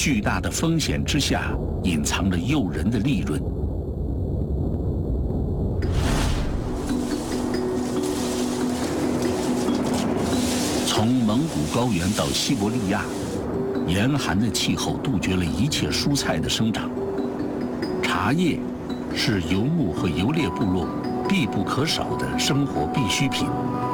巨大的风险之下，隐藏着诱人的利润。从蒙古高原到西伯利亚，严寒的气候杜绝了一切蔬菜的生长。茶叶是游牧和游猎部落必不可少的生活必需品。